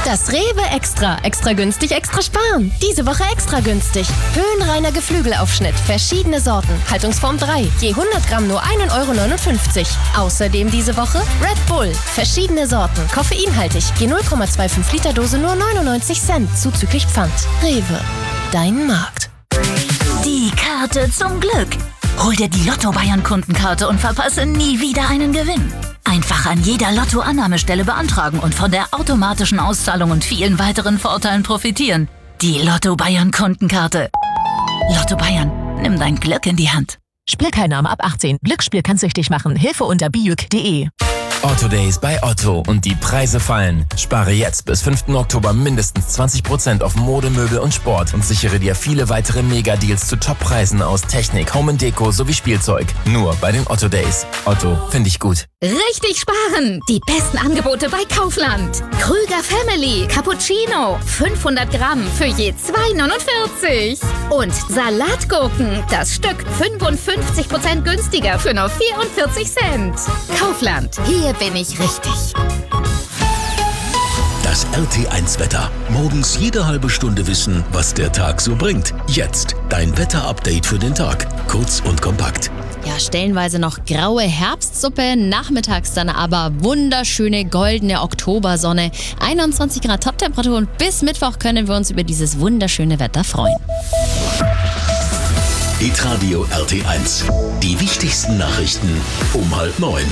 Das Rewe Extra. Extra günstig, extra sparen. Diese Woche extra günstig. Höhenreiner Geflügelaufschnitt. Verschiedene Sorten. Haltungsform 3. Je 100 Gramm nur 1,59 €. Außerdem diese Woche Red Bull. Verschiedene Sorten. Koffeinhaltig. Je 0,25 Liter Dose nur 99 Cent. Zuzüglich Pfand. Rewe. Dein Markt. Die Karte zum Glück. Hol dir die Lotto Bayern Kundenkarte und verpasse nie wieder einen Gewinn. Einfach an jeder Lotto-Annahmestelle beantragen und von der automatischen Auszahlung und vielen weiteren Vorteilen profitieren. Die Lotto Bayern Kundenkarte. Lotto Bayern, nimm dein Glück in die Hand. Spielteilnahme ab 18. Glücksspiel kann süchtig machen. Hilfe unter biuk.de. Otto Days bei Otto und die Preise fallen. Spare jetzt bis 5. Oktober mindestens 20% auf Mode, Möbel und Sport und sichere dir viele weitere Mega-Deals zu Top-Preisen aus Technik, Home & Deko sowie Spielzeug. Nur bei den Otto Days. Otto, finde ich gut. Richtig sparen! Die besten Angebote bei Kaufland. Krüger Family Cappuccino 500 Gramm für je 2,49 €. Und Salatgurken, das Stück 55% günstiger für nur 44 Cent. Kaufland, hier bin ich richtig. Das RT1-Wetter. Morgens jede halbe Stunde wissen, was der Tag so bringt. Jetzt dein Wetter-Update für den Tag. Kurz und kompakt. Ja, stellenweise noch graue Herbstsuppe, nachmittags dann aber wunderschöne goldene Oktobersonne. 21 Grad Toptemperatur und bis Mittwoch können wir uns über dieses wunderschöne Wetter freuen. Hitradio RT1. Die wichtigsten Nachrichten um 8:30.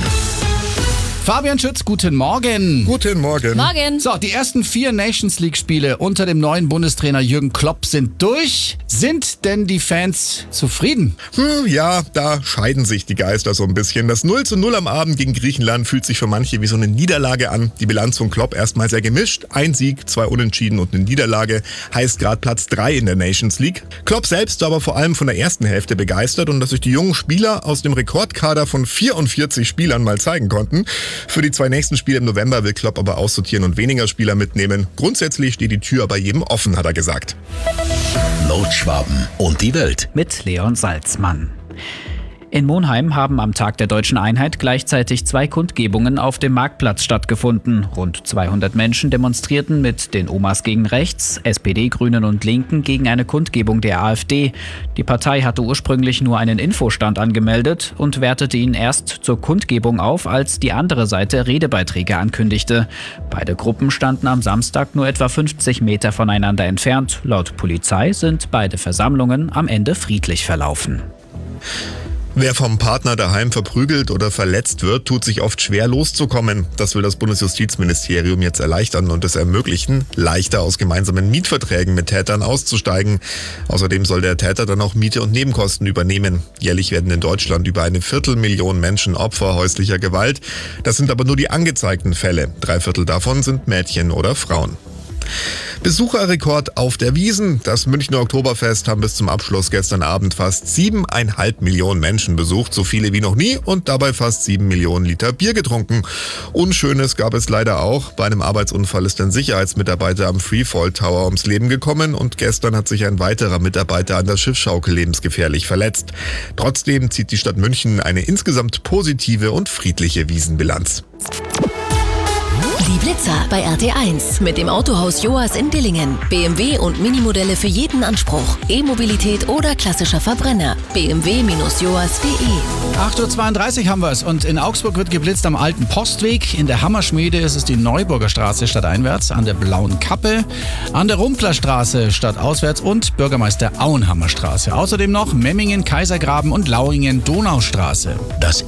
Fabian Schütz, guten Morgen. Guten Morgen. Morgen. So, die ersten 4 Nations League-Spiele unter dem neuen Bundestrainer Jürgen Klopp sind durch. Sind denn die Fans zufrieden? Ja, da scheiden sich die Geister so ein bisschen. Das 0:0 am Abend gegen Griechenland fühlt sich für manche wie so eine Niederlage an. Die Bilanz von Klopp erstmal sehr gemischt. 1 Sieg, 2 Unentschieden und eine Niederlage. Heißt gerade Platz 3 in der Nations League. Klopp selbst war aber vor allem von der ersten Hälfte begeistert und dass sich die jungen Spieler aus dem Rekordkader von 44 Spielern mal zeigen konnten. Für die 2 nächsten Spiele im November will Klopp aber aussortieren und weniger Spieler mitnehmen. Grundsätzlich steht die Tür bei jedem offen, hat er gesagt. Nordschwaben und die Welt. Mit Leon Salzmann. In Monheim haben am Tag der Deutschen Einheit gleichzeitig 2 Kundgebungen auf dem Marktplatz stattgefunden. Rund 200 Menschen demonstrierten mit den Omas gegen Rechts, SPD, Grünen und Linken gegen eine Kundgebung der AfD. Die Partei hatte ursprünglich nur einen Infostand angemeldet und wertete ihn erst zur Kundgebung auf, als die andere Seite Redebeiträge ankündigte. Beide Gruppen standen am Samstag nur etwa 50 Meter voneinander entfernt. Laut Polizei sind beide Versammlungen am Ende friedlich verlaufen. Wer vom Partner daheim verprügelt oder verletzt wird, tut sich oft schwer loszukommen. Das will das Bundesjustizministerium jetzt erleichtern und es ermöglichen, leichter aus gemeinsamen Mietverträgen mit Tätern auszusteigen. Außerdem soll der Täter dann auch Miete und Nebenkosten übernehmen. Jährlich werden in Deutschland über 250.000 Menschen Opfer häuslicher Gewalt. Das sind aber nur die angezeigten Fälle. 3/4 davon sind Mädchen oder Frauen. Besucherrekord auf der Wiesn. Das Münchner Oktoberfest haben bis zum Abschluss gestern Abend fast 7,5 Millionen Menschen besucht, so viele wie noch nie und dabei fast 7 Millionen Liter Bier getrunken. Unschönes gab es leider auch. Bei einem Arbeitsunfall ist ein Sicherheitsmitarbeiter am Freefall Tower ums Leben gekommen und gestern hat sich ein weiterer Mitarbeiter an der Schiffsschaukel lebensgefährlich verletzt. Trotzdem zieht die Stadt München eine insgesamt positive und friedliche Wiesnbilanz. Die Blitzer bei RT1 mit dem Autohaus Joas in Dillingen. BMW und Minimodelle für jeden Anspruch. E-Mobilität oder klassischer Verbrenner. bmw-joas.de. 8:32 Uhr haben wir es und in Augsburg wird geblitzt am Alten Postweg. In der Hammerschmiede ist es die Neuburger Straße stadteinwärts, an der Blauen Kappe, an der Rumpler Straße stadtauswärts und Bürgermeister Auenhammer Straße. Außerdem noch Memmingen, Kaisergraben und Lauingen, Donaustraße. Das